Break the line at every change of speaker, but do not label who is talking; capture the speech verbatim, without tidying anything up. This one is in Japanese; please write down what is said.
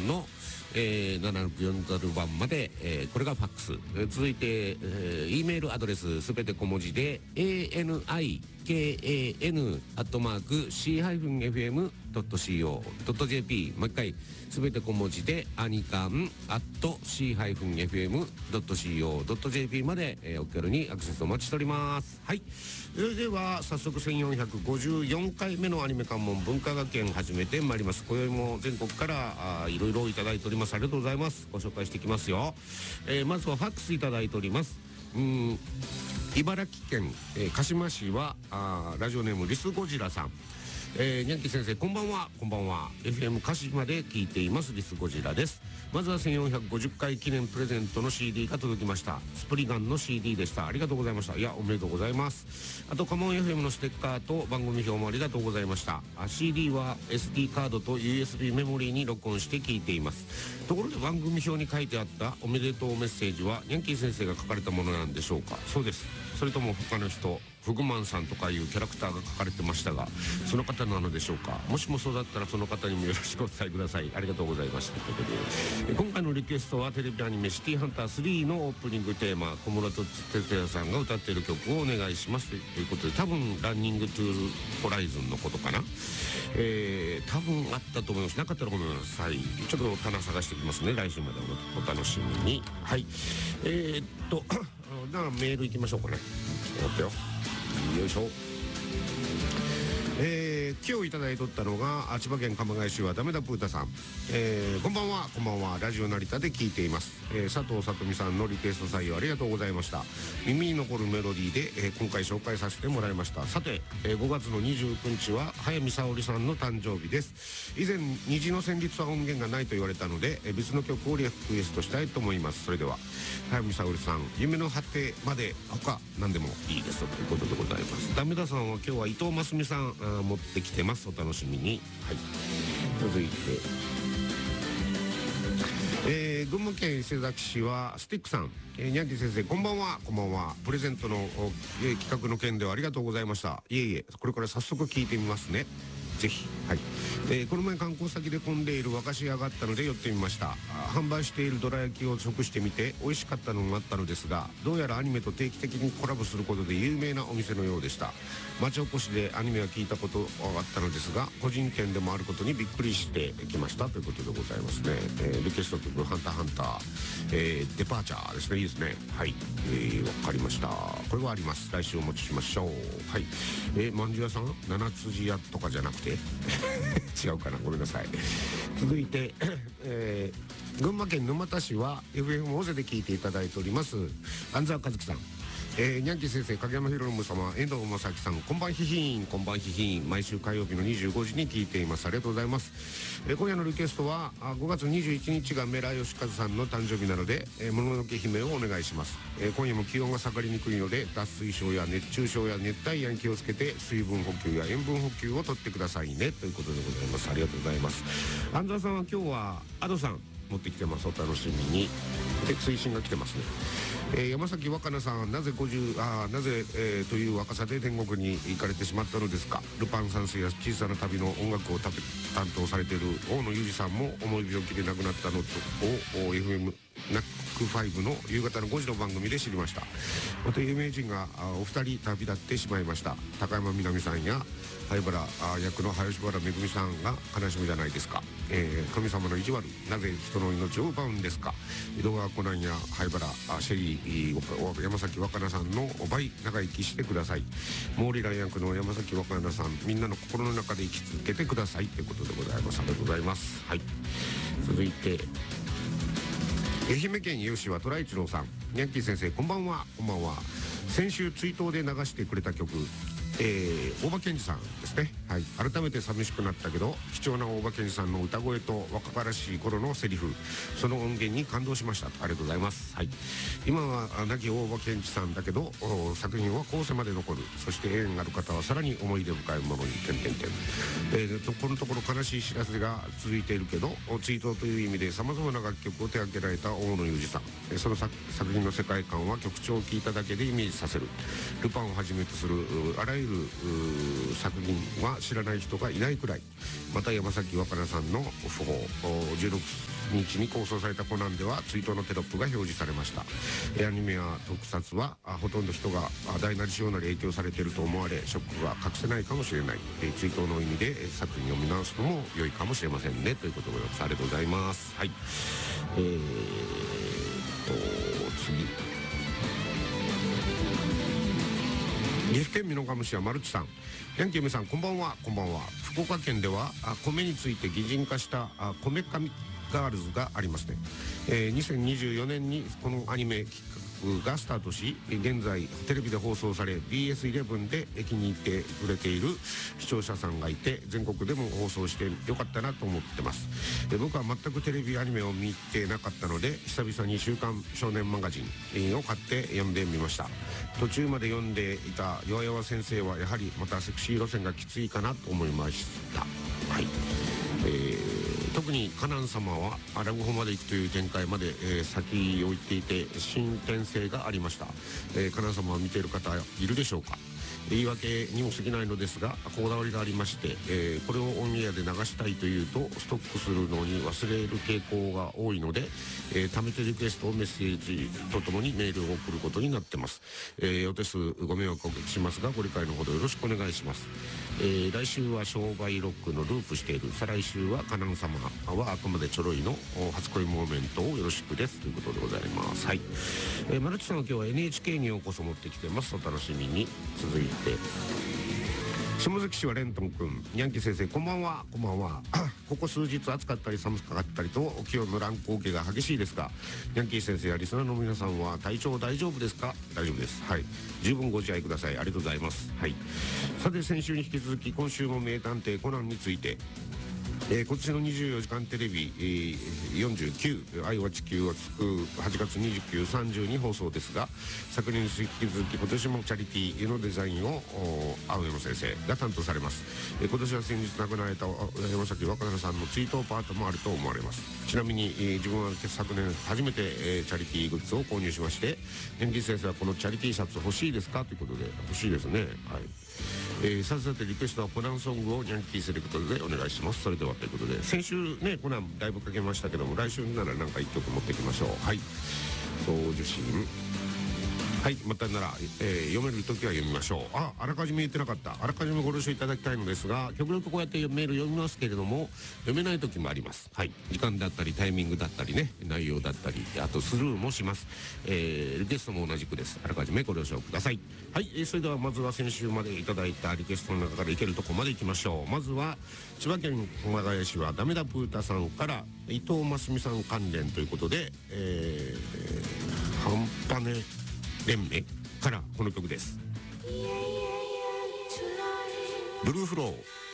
の、えー、ななろくよんゼロばんまで、えー、これがファックス、えー、続いて、えー、E メールアドレスすべて小文字で エーエヌアイケーエーエヌ アットマーク シー エフエム ドット シーオー ドット ジェーピー もう一回すべて小文字でアニカン アット シー エフエム ドット シーオー ドット ジェーピー まで、えー、お気軽にアクセスお待ちしております。はい、それでは早速せんよんひゃくごじゅうよんかいめのアニメ関門文化学園始めてまいります。今宵も全国からあいろいろいただいております。ありがとうございます。ご紹介していきますよ。えー、まずはファックスいただいております。うーん茨城県、えー、鹿島市はあラジオネームリスゴジラさん、えー、ニャンキー先生こんばんは。こんばんは。 エフエム 鹿島で聞いていますリスゴジラです。まずはせんよんひゃくごじゅっかい記念プレゼントの シーディー が届きました。スプリガンの シーディー でした。ありがとうございました。いやおめでとうございます。あとカモン エフエム のステッカーと番組表もありがとうございました。あ シーディー は エスディー カードと ユーエスビー メモリーに録音して聞いています。ところで番組表に書いてあったおめでとうメッセージはニャンキー先生が書かれたものなんでしょうか。そうです。それとも他の人、フグマンさんとかいうキャラクターが書かれてましたが、その方なのでしょうか。もしもそうだったらその方にもよろしくお伝えください。ありがとうございましたということで、今回のリクエストはテレビアニメシティハンタースリーのオープニングテーマ、小室哲哉さんが歌っている曲をお願いしますということで、多分ランニングトゥーホライズンのことかな、えー、多分あったと思います。なかったらごめんなさい。ちょっと棚探してきますね。来週までお楽しみに。はい、えー、っとじゃあメールいきましょうかね。待ってよ、よいしょ。えー、今日いただいとったのが千葉県鎌ケ谷市はダメだプータさん、えー、こんばんは。こんばんは。ラジオ成田で聞いています。えー、佐藤さとみさんのリクエスト採用ありがとうございました。耳に残るメロディーで、えー、今回紹介させてもらいました。さて、えー、ごがつのにじゅうくにちは早見沙織さんの誕生日です。以前虹の旋律は音源がないと言われたので、えー、別の曲をリクエストしたいと思います。それでは早見沙織さん、夢の果てまで他何でもいいですということでございます。ダメださんは今日は伊藤真澄さん持ってきてます。お楽しみに。はい、続いて、えー、群馬県伊勢崎市はスティックさん、えー、ニャンキー先生こんばんは。こんばんは。プレゼントの、えー、企画の件ではありがとうございました。いえいえ、これから早速聞いてみますね。ぜひ。はい、えー、この前観光先で混んでいる和菓子屋があったので寄ってみました。販売しているどら焼きを食してみて美味しかったのもあったのですが、どうやらアニメと定期的にコラボすることで有名なお店のようでした。町おこしでアニメは聞いたことがあったのですが、個人店でもあることにびっくりしてきましたということでございますね。えー、リクエスト曲ハンターハンター、えー、デパーチャーですね。いいですね。はい、えー、わかりました。これはあります。来週お持ちしましょう。はい、えー、まんじゅう屋さん七辻屋とかじゃなくて違うかな、ごめんなさい。続いて、えー、群馬県沼田市は エフエム 大勢で聞いていただいております安澤和樹さん、えー、ニャンキー先生、影山博信様、遠藤正樹さん、こんばんひひん。こんばんひひん。毎週火曜日のにじゅうごじに聞いています。ありがとうございます。えー、今夜のリクエストはごがつにじゅういちにちがメラヨシカズさんの誕生日なので、えー、もののけ姫をお願いします。えー、今夜も気温が下がりにくいので脱水症や熱中症や熱帯夜に気をつけて水分補給や塩分補給をとってくださいねということでございます。ありがとうございます。安澤さんは今日はアドさん持ってきてます。お楽しみに。で推進が来てますね。えー、山崎若菜さん、なぜごじゅうあなぜ、えー、という若さで天国に行かれてしまったのですか。ルパン三世や小さな旅の音楽を担当されている大野裕二さんも重い病気で亡くなったのを エフエム ナックファイブの夕方のごじの番組で知りました。また有名人がお二人旅立ってしまいました。高山みなみさんや灰原役の林原めぐみさんが悲しむじゃないですか。えー、神様の意地悪、なぜ人の命を奪うんですか。江戸川コナンや灰原シェリー山崎若菜さんの倍長生きしてください。毛利蘭役の山崎若菜さん、みんなの心の中で生き続けてくださいということでございます。ありがとうございます。はい、続いて愛媛県伊予市は虎一郎さん、ニャンキー先生こんばんは。こんばんは。先週追悼で流してくれた曲、えー、大場健二さんですね。はい、改めて寂しくなったけど貴重な大場健二さんの歌声と若々しい頃のセリフ、その音源に感動しました。ありがとうございます。はい、今は亡き大場健二さんだけど作品は後世まで残る。そして縁がある方はさらに思い出深いものに点々点、えー、とこのところ悲しい知らせが続いているけど、追悼という意味でさまざまな楽曲を手掛けられた大野裕二さん、えー、その作品の世界観は曲調を聴いただけでイメージさせる。ルパンをはじめとするあらゆる作品は知らない人がいないくらい。また山崎若菜さんの訃報、じゅうろくにちに放送されたコナンでは追悼のテロップが表示されました。アニメや特撮はほとんど人が大なり小なり影響されていると思われ、ショックが隠せないかもしれない。追悼の意味で作品を見直すのも良いかもしれませんね、ということでございます。ありがとうございます。はい、えー、っと次、岐阜県美濃加茂市はマルチさん、ヤンキーメさん、こんばんは。こんばんは。福岡県ではあ米について擬人化したあ米神ガールズがありますね。えー、にせんにじゅうよねんにこのアニメ企画がスタートし、現在テレビで放送され ビーエスイレブン で気に入ってくれている視聴者さんがいて、全国でも放送してよかったなと思ってます。で僕は全くテレビアニメを見てなかったので、久々に週刊少年マガジンを買って読んでみました。途中まで読んでいた弱々先生はやはりまたセクシー路線がきついかなと思いました。はい、えー、特にカナン様はラブホまで行くという展開まで、えー、先を行っていて進展性がありました。えー、カナン様は見ている方いるでしょうか。言い訳にも過ぎないのですが、こだわりがありまして、えー、これをオンエアで流したいというとストックするのに忘れる傾向が多いので、えー、貯めてリクエストをメッセージとともにメールを送ることになってます。えー、お手数ご迷惑をおかけしますが、ご理解のほどよろしくお願いします。えー、来週は商売ロックのループしている、再来週はカナン様はあくまでちょろいの初恋モーメントをよろしくですということでございます。はい、えー、マルチさんは今日は エヌエイチケー にようこそ持ってきてます。お楽しみに。続いて下関市はレントン君、ヤンキー先生、こんばんは。こんばんは。ここ数日暑かったり寒かったりと気温の乱高下が激しいですが、ヤンキー先生やリスナーの皆さんは体調大丈夫ですか？大丈夫です。はい、十分ご自愛ください。ありがとうございます。はい、さて先週に引き続き今週も名探偵コナンについて、えー、今年のにじゅうよじかんテレビ、えー、よんじゅうきゅう愛は地球を救うはちがつにじゅうく、さんじゅうに放送ですが、昨年に引き続き今年もチャリティーのデザインを青山先生が担当されます。えー、今年は先日亡くなられた山崎若菜さんの追悼パートもあると思われます。ちなみに、えー、自分は昨年初めて、えー、チャリティーグッズを購入しまして、ヤンキー先生はこのチャリティーシャツ欲しいですかということで、欲しいですね。はい、えー、さてさてリクエストはコナンソングをヤンキーセレクトでお願いします。それではということで、先週ねコナンだいぶかけましたけども、来週ならなんかいっきょく持っていきましょう。はい、送受信、はい、またなら、えー、読めるときは読みましょう。あ、あらかじめ言ってなかった。あらかじめご了承いただきたいのですが、極力こうやってメール読みますけれども、読めないときもあります。はい、時間だったりタイミングだったりね、内容だったり、あとスルーもします。えー、リクエストも同じくです。あらかじめご了承ください。はい、えー、それではまずは先週までいただいたリクエストの中からいけるところまでいきましょう。まずは千葉県熊谷市はダメだプータさんから伊藤真澄さん関連ということで、えー、半端ね連盟からこの曲です。ブルーフロー。